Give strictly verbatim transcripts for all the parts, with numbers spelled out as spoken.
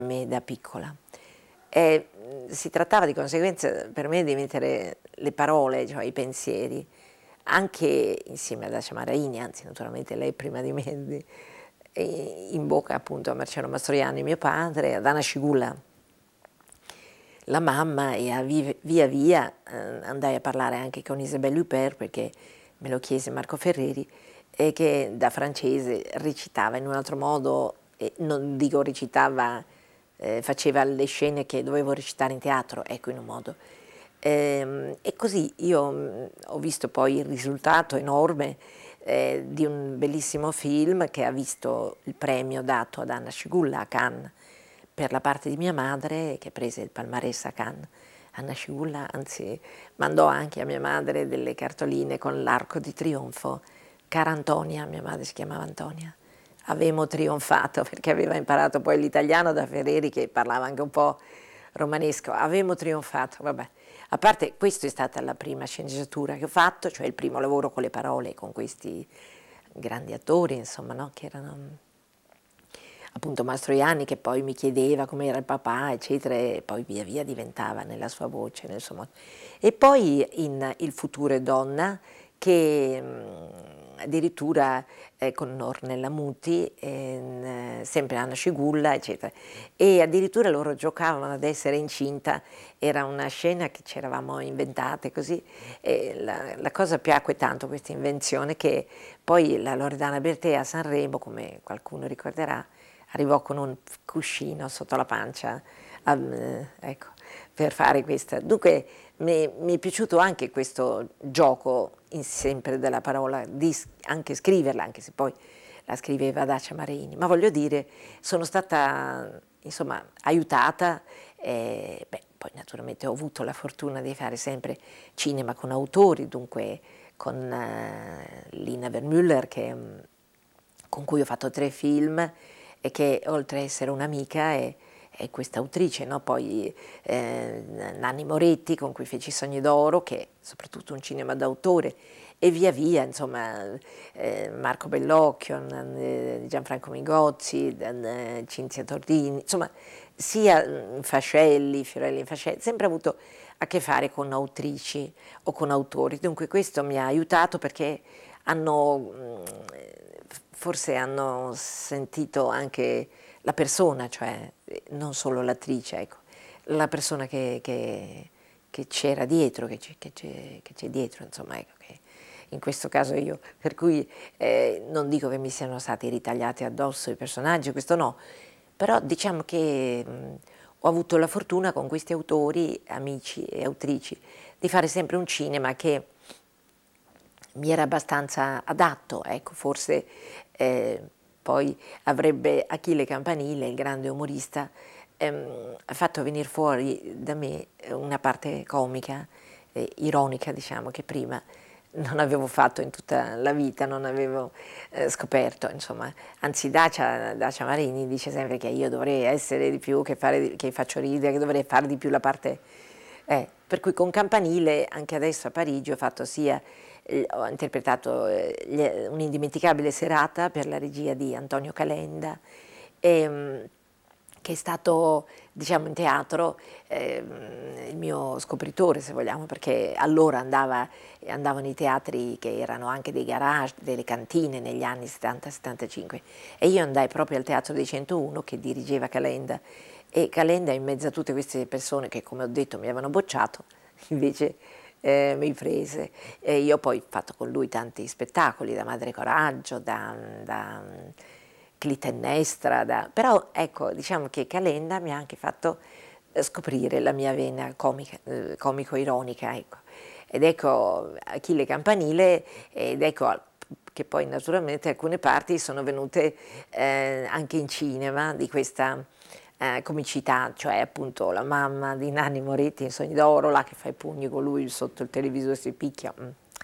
me da piccola. E si trattava di conseguenza per me di mettere le parole, cioè i pensieri, anche insieme ad Dacia Maraini, anzi naturalmente lei prima di me, in bocca appunto a Marcello Mastroianni, mio padre, ad Anna Scigulla, la mamma, e a via via eh, andai a parlare anche con Isabelle Huppert, perché me lo chiese Marco Ferreri, e che da francese recitava in un altro modo, e non dico recitava, eh, faceva le scene che dovevo recitare in teatro, ecco, in un modo. E, e così io mh, ho visto poi il risultato enorme eh, di un bellissimo film che ha visto il premio dato ad Anna Scigulla a Cannes per la parte di mia madre, che prese il palmarès a Cannes. Anna Scigulla anzi mandò anche a mia madre delle cartoline con l'arco di trionfo. Cara Antonia, mia madre si chiamava Antonia, avevamo trionfato, perché aveva imparato poi l'italiano da Ferreri, che parlava anche un po' romanesco. Avevamo trionfato, vabbè. A parte, questa è stata la prima sceneggiatura che ho fatto, cioè il primo lavoro con le parole, con questi grandi attori, insomma, no? Che erano appunto Mastroianni, che poi mi chiedeva come era il papà, eccetera, e poi via via diventava nella sua voce, nel suo modo. E poi in Il futuro è donna, che mh, addirittura eh, con Ornella Muti, eh, sempre Anna Scigulla, eccetera. E addirittura loro giocavano ad essere incinta, era una scena che ci eravamo inventate così, e la, la cosa piacque tanto, questa invenzione, che poi la Loredana Bertè a Sanremo, come qualcuno ricorderà, arrivò con un cuscino sotto la pancia, um, ecco, per fare questa. Dunque mi, mi è piaciuto anche questo gioco in sempre della parola, di anche scriverla, anche se poi la scriveva Dacia Maraini, ma voglio dire, sono stata insomma aiutata, e, beh, poi naturalmente ho avuto la fortuna di fare sempre cinema con autori, dunque con uh, Lina Wertmüller, che, con cui ho fatto tre film, e che oltre a essere un'amica è, è questa autrice, no? Poi eh, Nanni Moretti, con cui feci Sogni d'Oro, che è soprattutto un cinema d'autore, e via via, insomma, eh, Marco Bellocchio, eh, Gianfranco Migozzi, eh, Cinzia Tordini, insomma, sia Fascelli, Fiorelli Fascelli, sempre avuto a che fare con autrici o con autori, dunque questo mi ha aiutato, perché hanno, forse hanno sentito anche la persona, cioè non solo l'attrice, ecco, la persona che, che, che c'era dietro, che c'è dietro, insomma, ecco, che in questo caso io, per cui eh, non dico che mi siano stati ritagliati addosso i personaggi, questo no, però diciamo che mh, ho avuto la fortuna con questi autori, amici e autrici, di fare sempre un cinema che mi era abbastanza adatto, ecco, forse eh, poi avrebbe Achille Campanile, il grande umorista, ehm, fatto venire fuori da me una parte comica, eh, ironica, diciamo, che prima non avevo fatto in tutta la vita, non avevo eh, scoperto, insomma. Anzi Dacia, Dacia Marini dice sempre che io dovrei essere di più, che, fare, che faccio ridere, che dovrei fare di più la parte... Eh, per cui con Campanile, anche adesso a Parigi, ho fatto sia... ho interpretato eh, un'indimenticabile serata per la regia di Antonio Calenda, e, che è stato, diciamo, in teatro eh, il mio scopritore, se vogliamo, perché allora andava, andavo nei teatri che erano anche dei garage, delle cantine negli anni settanta settantacinque, e io andai proprio al Teatro dei centouno che dirigeva Calenda, e Calenda, in mezzo a tutte queste persone che, come ho detto, mi avevano bocciato, invece eh, mi prese, e io poi ho fatto con lui tanti spettacoli, da Madre Coraggio, da, da Clitennestra, da... però ecco, diciamo che Calenda mi ha anche fatto scoprire la mia vena comica, eh, comico-ironica, ecco. Ed ecco Achille Campanile, ed ecco che poi naturalmente alcune parti sono venute eh, anche in cinema di questa eh, comicità, cioè appunto la mamma di Nanni Moretti in Sogni d'Oro, là che fa i pugni con lui sotto il televisore, si picchia,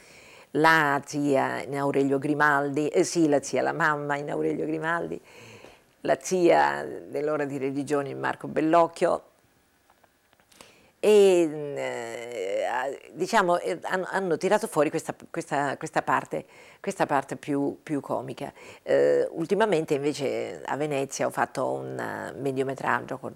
la zia in Aurelio Grimaldi, eh sì, la zia, la mamma in Aurelio Grimaldi, la zia dell'Ora di religione in Marco Bellocchio, e eh, diciamo, eh, hanno, hanno tirato fuori questa, questa, questa parte, questa parte più, più comica. Eh, ultimamente invece a Venezia ho fatto un mediometraggio con